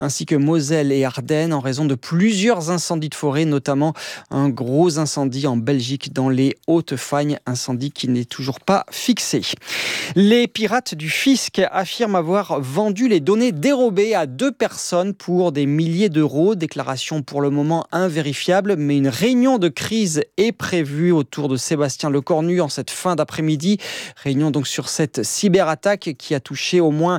ainsi que Moselle et Ardennes en raison de plusieurs incendies de forêt, notamment un gros incendie en Belgique dans les Hautes-Fagnes, incendie qui n'est toujours pas fixé. Les pirates du fisc affirment avoir vendu les données dérobées à 2 personnes pour des milliers d'euros. Déclaration pour le moment invérifiable, mais une réunion de crise est prévue autour de Sébastien Lecornu en cette fin d'après-midi. Réunion donc sur cette cyberattaque qui a touché au moins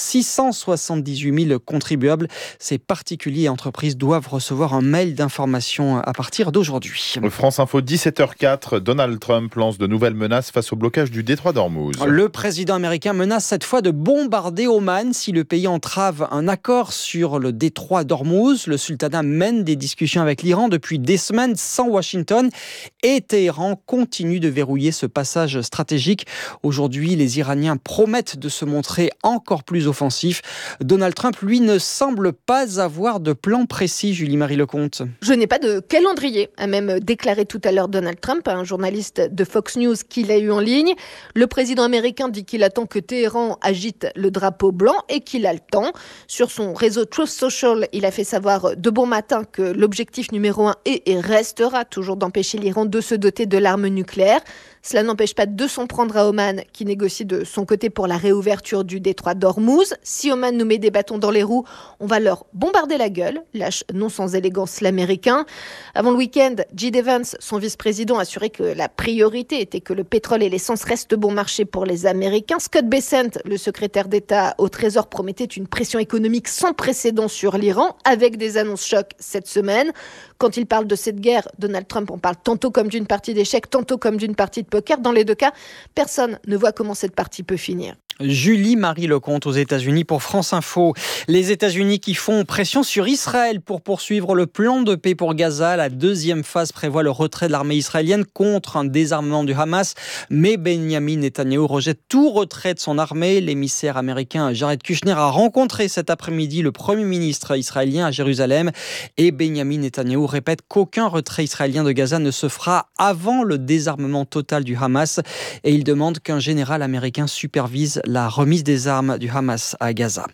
678 000 contribuables. Ces particuliers et entreprises doivent recevoir un mail d'information à partir d'aujourd'hui. France Info, 17h04, Donald Trump lance de nouvelles menaces face au blocage du détroit d'Ormuz. Le président américain menace cette fois de bombarder Oman si le pays entrave un accord sur le détroit d'Ormuz. Le sultanat mène des discussions avec l'Iran depuis des semaines sans Washington et Téhéran continue de verrouiller ce passage stratégique. Aujourd'hui, les Iraniens promettent de se montrer encore plus offensifs. Donald Trump, lui, ne semble pas avoir de plan précis, Julie-Marie Lecomte. Je n'ai pas de calendrier, a même déclaré tout à l'heure Donald Trump à un journaliste de Fox News qu'il a eu en ligne. Le président américain dit qu'il attend que Téhéran agite le drapeau blanc et qu'il a le temps. Sur son réseau Truth Social, il a fait savoir de bon matin que l'objectif numéro 1 est et restera toujours d'empêcher l'Iran de se doter de l'arme nucléaire. Cela n'empêche pas de s'en prendre à Oman, qui négocie de son côté pour la réouverture du détroit d'Ormuz. Si Oman nous met des bâtons dans les roues, on va leur bombarder la gueule, lâche non sans élégance l'Américain. Avant le week-end, J.D. Vance, son vice-président, a assuré que la priorité était que le pétrole et l'essence restent bon marché pour les Américains. Scott Bessent, le secrétaire d'État au Trésor, promettait une pression économique sans précédent sur l'Iran, avec des annonces chocs cette semaine. Quand il parle de cette guerre, Donald Trump en parle tantôt comme d'une partie d'échecs, tantôt comme d'une partie de poker. Dans les deux cas, personne ne voit comment cette partie peut finir. Julie-Marie Lecomte aux États-Unis pour France Info. Les États-Unis qui font pression sur Israël pour poursuivre le plan de paix pour Gaza. La deuxième phase prévoit le retrait de l'armée israélienne contre un désarmement du Hamas. Mais Benyamin Netanyahou rejette tout retrait de son armée. L'émissaire américain Jared Kushner a rencontré cet après-midi le Premier ministre israélien à Jérusalem. Et Benyamin Netanyahou répète qu'aucun retrait israélien de Gaza ne se fera avant le désarmement total du Hamas. Et il demande qu'un général américain supervise la remise des armes du Hamas à Gaza.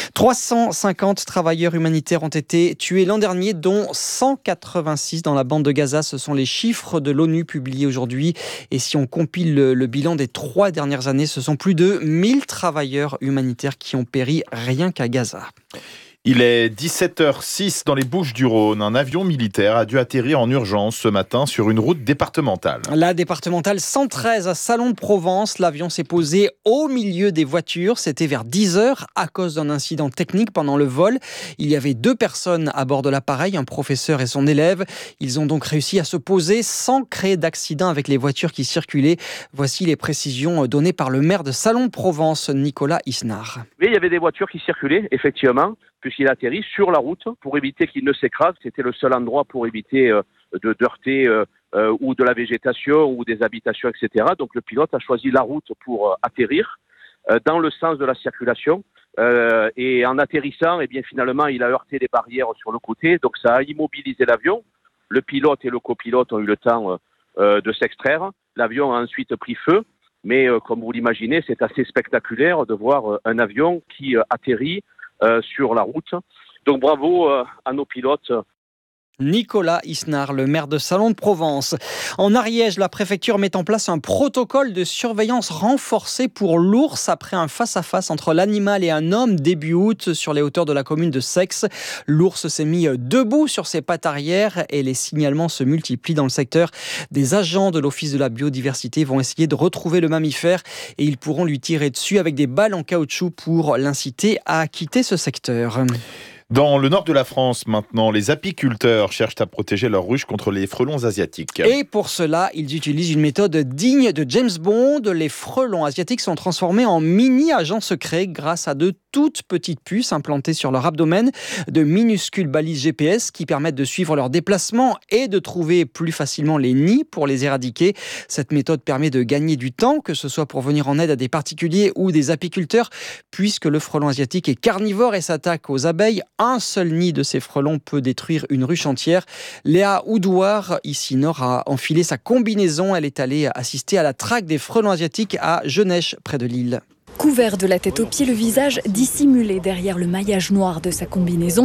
350 travailleurs humanitaires ont été tués l'an dernier, dont 186 dans la bande de Gaza. Ce sont les chiffres de l'ONU publiés aujourd'hui. Et si on compile le bilan des 3 dernières années, ce sont plus de 1000 travailleurs humanitaires qui ont péri rien qu'à Gaza. Il est 17h06 dans les Bouches-du-Rhône. Un avion militaire a dû atterrir en urgence ce matin sur une route départementale. La départementale 113 à Salon-de-Provence. L'avion s'est posé au milieu des voitures. C'était vers 10h à cause d'un incident technique pendant le vol. Il y avait 2 personnes à bord de l'appareil, un professeur et son élève. Ils ont donc réussi à se poser sans créer d'accident avec les voitures qui circulaient. Voici les précisions données par le maire de Salon-de-Provence, Nicolas Isnard. Mais il y avait des voitures qui circulaient, effectivement, puisqu'il a atterri sur la route pour éviter qu'il ne s'écrase. C'était le seul endroit pour éviter de heurter ou de la végétation ou des habitations, etc. Donc le pilote a choisi la route pour atterrir dans le sens de la circulation. Et en atterrissant, eh bien, finalement, il a heurté les barrières sur le côté. Donc ça a immobilisé l'avion. Le pilote et le copilote ont eu le temps de s'extraire. L'avion a ensuite pris feu. Mais comme vous l'imaginez, c'est assez spectaculaire de voir un avion qui atterrit sur la route. Donc bravo à nos pilotes. Nicolas Isnard, le maire de Salon-de-Provence. En Ariège, la préfecture met en place un protocole de surveillance renforcé pour l'ours après un face-à-face entre l'animal et un homme début août sur les hauteurs de la commune de Seix. L'ours s'est mis debout sur ses pattes arrière et les signalements se multiplient dans le secteur. Des agents de l'Office de la biodiversité vont essayer de retrouver le mammifère et ils pourront lui tirer dessus avec des balles en caoutchouc pour l'inciter à quitter ce secteur. Dans le nord de la France, maintenant, les apiculteurs cherchent à protéger leurs ruches contre les frelons asiatiques. Et pour cela, ils utilisent une méthode digne de James Bond. Les frelons asiatiques sont transformés en mini-agents secrets grâce à de toutes petites puces implantées sur leur abdomen, de minuscules balises GPS qui permettent de suivre leurs déplacements et de trouver plus facilement les nids pour les éradiquer. Cette méthode permet de gagner du temps, que ce soit pour venir en aide à des particuliers ou des apiculteurs, puisque le frelon asiatique est carnivore et s'attaque aux abeilles. Un seul nid de ces frelons peut détruire une ruche entière. Léa Oudouard, ici Nord, a enfilé sa combinaison. Elle est allée assister à la traque des frelons asiatiques à Genèche, près de Lille. Couvert de la tête aux pieds, le visage dissimulé derrière le maillage noir de sa combinaison,